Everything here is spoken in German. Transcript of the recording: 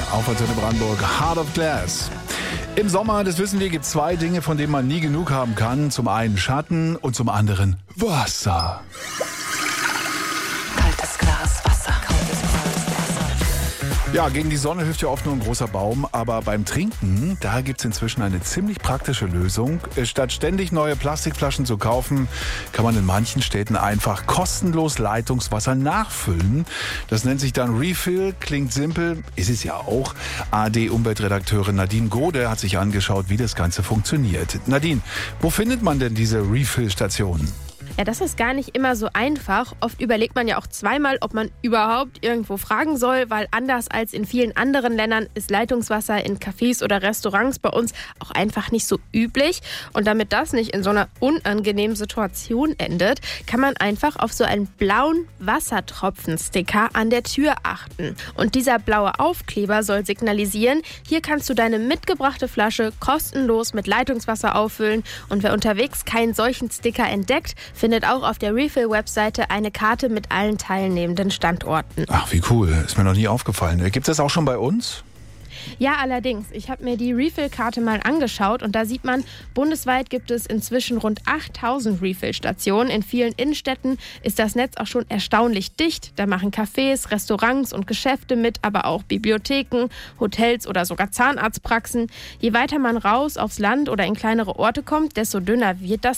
auf Antenne Brandenburg, Heart of Glass. Im Sommer, das wissen wir, gibt es zwei Dinge, von denen man nie genug haben kann. Zum einen Schatten und zum anderen Wasser. Kaltes Glas Wasser. Kaltes Glas Wasser. Ja, gegen die Sonne hilft ja oft nur ein großer Baum, aber beim Trinken, da gibt es inzwischen eine ziemlich praktische Lösung. Statt ständig neue Plastikflaschen zu kaufen, kann man in manchen Städten einfach kostenlos Leitungswasser nachfüllen. Das nennt sich dann Refill, klingt simpel, ist es ja auch. AD-Umweltredakteurin Nadine Gode hat sich angeschaut, wie das Ganze funktioniert. Nadine, wo findet man denn diese Refill-Stationen? Ja, das ist gar nicht immer so einfach. Oft überlegt man ja auch zweimal, ob man überhaupt irgendwo fragen soll, weil anders als in vielen anderen Ländern ist Leitungswasser in Cafés oder Restaurants bei uns auch einfach nicht so üblich. Und damit das nicht in so einer unangenehmen Situation endet, kann man einfach auf so einen blauen Wassertropfen-Sticker an der Tür achten. Und dieser blaue Aufkleber soll signalisieren, hier kannst du deine mitgebrachte Flasche kostenlos mit Leitungswasser auffüllen. Und wer unterwegs keinen solchen Sticker entdeckt, findet auch auf der Refill-Webseite eine Karte mit allen teilnehmenden Standorten. Ach, wie cool. Ist mir noch nie aufgefallen. Gibt es das auch schon bei uns? Ja, allerdings. Ich habe mir die Refill-Karte mal angeschaut und da sieht man, bundesweit gibt es inzwischen rund 8000 Refill-Stationen. In vielen Innenstädten ist das Netz auch schon erstaunlich dicht. Da machen Cafés, Restaurants und Geschäfte mit, aber auch Bibliotheken, Hotels oder sogar Zahnarztpraxen. Je weiter man raus aufs Land oder in kleinere Orte kommt, desto dünner wird das